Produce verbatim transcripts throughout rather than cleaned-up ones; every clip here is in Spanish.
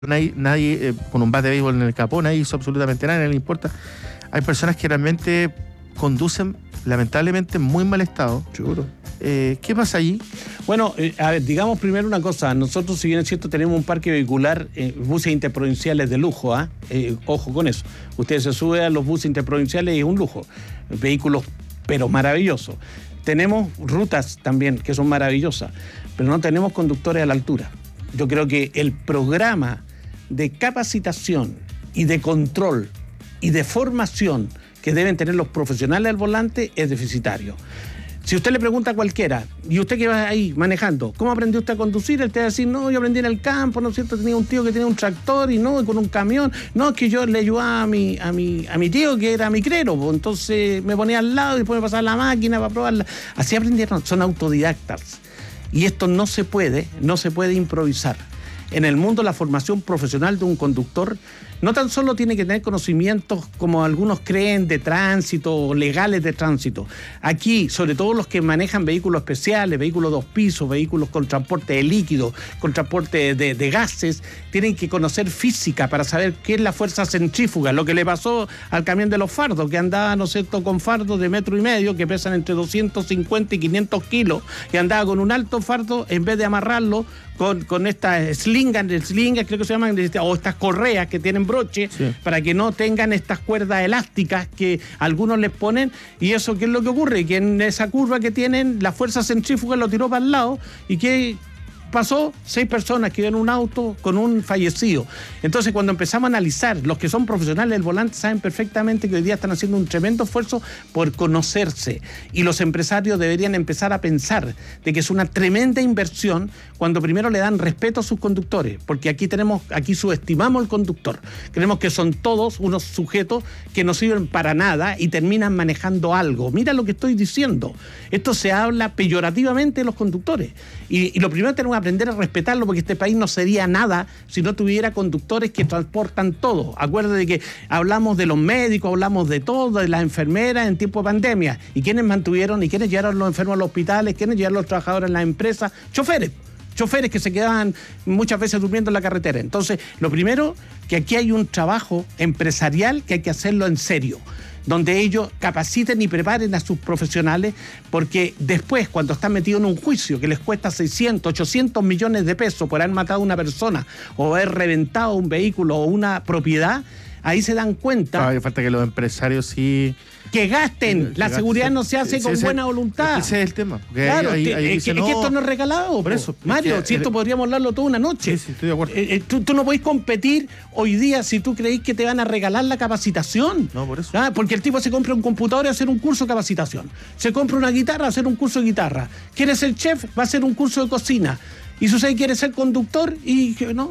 nadie, nadie eh, con un bate de béisbol en el capó, nadie hizo absolutamente nada, nadie le importa. Hay personas que realmente conducen, lamentablemente, en muy mal estado. Seguro. Eh, ¿Qué pasa allí? Bueno, eh, a ver, digamos primero una cosa. Nosotros, si bien es cierto, tenemos un parque vehicular, eh, buses interprovinciales de lujo, ¿ah? ¿eh? Ojo con eso. Usted se sube a los buses interprovinciales y es un lujo. Vehículos, pero maravillosos. Tenemos rutas también que son maravillosas, pero no tenemos conductores a la altura. Yo creo que el programa de capacitación y de control y de formación que deben tener los profesionales al volante es deficitario. Si usted le pregunta a cualquiera, y usted que va ahí manejando, ¿cómo aprendió usted a conducir? Él te va a decir, no, yo aprendí en el campo, ¿no es cierto? Tenía un tío que tenía un tractor y no, con un camión. No, es que yo le ayudaba a mi, a mi, a mi tío que era micrero, pues, entonces me ponía al lado y después me pasaba la máquina para probarla. Así aprendieron, son autodidactas. Y esto no se puede, no se puede improvisar. En el mundo, la formación profesional de un conductor no tan solo tiene que tener conocimientos como algunos creen de tránsito o legales de tránsito. Aquí, sobre todo los que manejan vehículos especiales, vehículos dos pisos, vehículos con transporte de líquidos, con transporte de, de gases, tienen que conocer física para saber qué es la fuerza centrífuga. Lo que le pasó al camión de los fardos, que andaba, ¿no es cierto?, con fardos de metro y medio, que pesan entre doscientos cincuenta y quinientos kilos, y andaba con un alto fardo, en vez de amarrarlo con, con estas slingas, slingas creo que se llaman, o estas correas que tienen broche, sí, para que no tengan estas cuerdas elásticas que algunos les ponen. Y eso, ¿qué es lo que ocurre? Que en esa curva que tienen, la fuerza centrífuga lo tiró para el lado. ¿Y qué pasó? Seis personas que iban en un auto con un fallecido. Entonces, cuando empezamos a analizar, los que son profesionales del volante saben perfectamente que hoy día están haciendo un tremendo esfuerzo por conocerse, y los empresarios deberían empezar a pensar de que es una tremenda inversión cuando primero le dan respeto a sus conductores, porque aquí tenemos, aquí subestimamos al conductor. Creemos que son todos unos sujetos que no sirven para nada y terminan manejando algo. Mira lo que estoy diciendo. Esto se habla peyorativamente de los conductores. Y, y lo primero que tenemos que aprender a respetarlo, porque este país no sería nada si no tuviera conductores que transportan todo. Acuérdate de que hablamos de los médicos, hablamos de todo, de las enfermeras en tiempo de pandemia. ¿Y quiénes mantuvieron y quiénes llevaron a los enfermos a los hospitales? ¿Quiénes llevaron a los trabajadores en las empresas? Choferes. Choferes que se quedaban muchas veces durmiendo en la carretera. Entonces, lo primero, que aquí hay un trabajo empresarial que hay que hacerlo en serio, donde ellos capaciten y preparen a sus profesionales, porque después, cuando están metidos en un juicio que les cuesta seiscientos, ochocientos millones de pesos por haber matado a una persona o haber reventado un vehículo o una propiedad, ahí se dan cuenta. Ah, falta que los empresarios sí... Que gasten. Que la gasten. Seguridad no se hace sí, con sí, buena voluntad. Ese es el tema. Claro, ahí, te, ahí es, dice, que, no, es que esto no es regalado. Por eso. Mario, es que, si esto es, podríamos hablarlo toda una noche. Sí, sí, estoy de acuerdo. Eh, eh, tú, tú no podés competir hoy día si tú creís que te van a regalar la capacitación. No, por eso. ¿Ah? Porque el tipo se compra un computador y hacer un curso de capacitación. Se compra una guitarra, hacer un curso de guitarra. Quiere ser chef, va a hacer un curso de cocina. Y si usted quiere ser conductor, y no,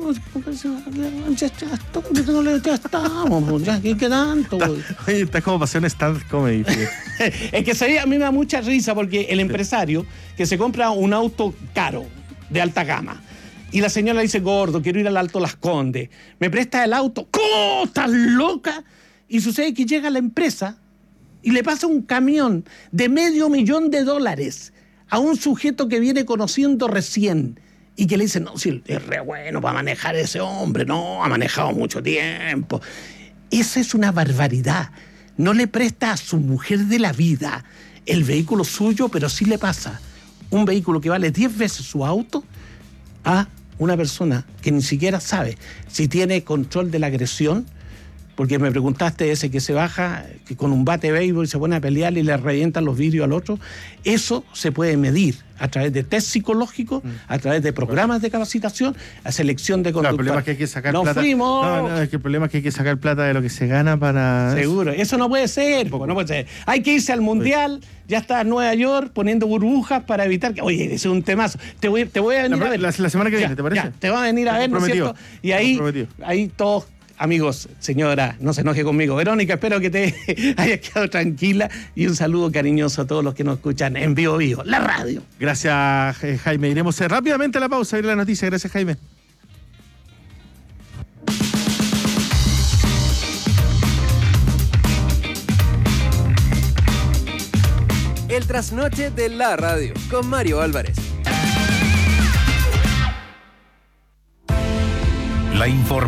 ya, ya, ya estamos, ya, ¿qué tanto? Oye, está como para hacer un stand comedy. Es que a mí me da mucha risa, porque el empresario que se compra un auto caro, de alta gama, y la señora le dice, gordo, quiero ir al Alto Las Condes, ¿me presta el auto? ¿Cómo? ¿Estás loca? Y sucede que llega a la empresa y le pasa un camión de medio millón de dólares a un sujeto que viene conociendo recién, y que le dicen, no, si es re bueno para manejar ese hombre, no, ha manejado mucho tiempo. Esa es una barbaridad. No le presta a su mujer de la vida el vehículo suyo, pero sí le pasa un vehículo que vale diez veces su auto a una persona que ni siquiera sabe si tiene control de la agresión, porque me preguntaste ese que se baja que con un bate de béisbol y se pone a pelear y le revientan los vidrios al otro. Eso se puede medir a través de test psicológicos, a través de programas de capacitación, a selección de conductores. No, el problema es que hay que sacar no plata. Fuimos. No, no, es que el problema es que hay que sacar plata de lo que se gana para... Seguro, eso, eso no puede ser, no puede ser. Hay que irse al Mundial, ya está en Nueva York poniendo burbujas para evitar que... Oye, ese es un temazo. Te voy, te voy a venir la, a ver. La, la semana que ya, viene, ¿te parece? Ya, te va a venir a ver, ¿no es cierto? Y ahí, ahí todos... Amigos, señora, no se enoje conmigo. Verónica, espero que te hayas quedado tranquila, y un saludo cariñoso a todos los que nos escuchan en Vivo Vivo, la radio. Gracias, Jaime. Iremos rápidamente a la pausa, ir a la noticia. Gracias, Jaime. El trasnoche de la radio, con Mario Álvarez. La información